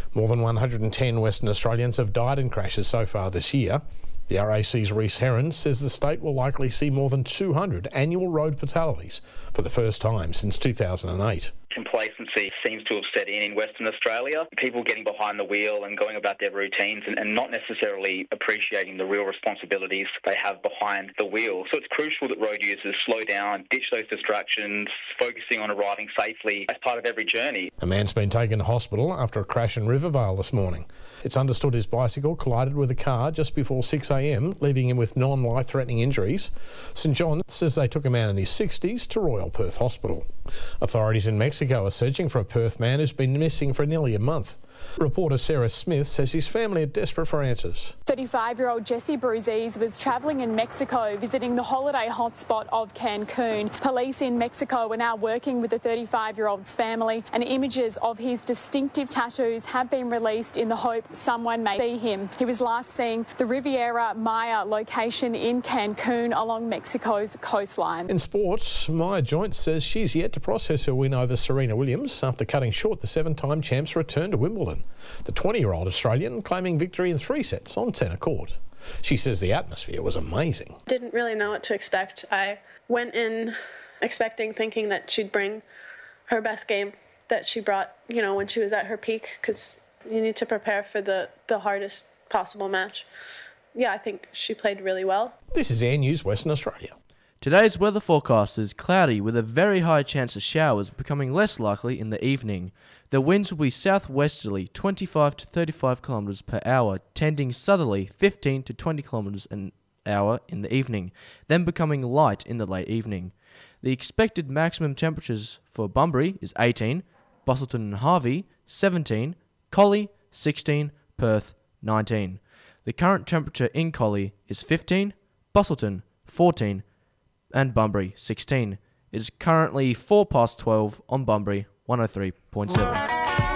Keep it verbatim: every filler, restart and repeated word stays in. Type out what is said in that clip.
More than one hundred ten Western Australians have died in crashes so far this year. The R A C's Rhys Heron says the state will likely see more than two hundred annual road fatalities for the first time since two thousand eight. Complacency seems to have set in in Western Australia. People getting behind the wheel and going about their routines and, and not necessarily appreciating the real responsibilities they have behind the wheel. So it's crucial that road users slow down, ditch those distractions, focusing on arriving safely as part of every journey. A man's been taken to hospital after a crash in Rivervale this morning. It's understood his bicycle collided with a car just before six a m, leaving him with non-life-threatening injuries. St John says they took a man in his sixties to Royal Perth Hospital. Authorities in Mexico are searching for a Perth man who's been missing for nearly a month. Reporter Sarah Smith says his family are desperate for answers. thirty-five-year-old Jesse Bruziz was travelling in Mexico, visiting the holiday hotspot of Cancun. Police in Mexico are now working with the thirty-five-year-old's family, and images of his distinctive tattoos have been released in the hope someone may see him. He was last seen the Riviera Maya location in Cancun along Mexico's coastline. In sports, Maya Joint says she's yet to process her win over Serena Williams after cutting short the seven-time champ's return to Wimbledon. The twenty-year-old Australian claiming victory in three sets on centre court. She says the atmosphere was amazing. Didn't really know what to expect. I went in expecting, thinking that she'd bring her best game that she brought, you know, when she was at her peak, because you need to prepare for the, the hardest possible match. Yeah, I think she played really well. This is Air News Western Australia. Today's weather forecast is cloudy with a very high chance of showers becoming less likely in the evening. The winds will be southwesterly twenty-five to thirty-five kilometres per hour, tending southerly fifteen to twenty kilometres an hour in the evening, then becoming light in the late evening. The expected maximum temperatures for Bunbury is eighteen, Busselton and Harvey seventeen, Collie sixteen, Perth nineteen. The current temperature in Collie is fifteen, Busselton fourteen, and Bunbury sixteen. It is currently four past twelve on Bunbury one oh three point seven.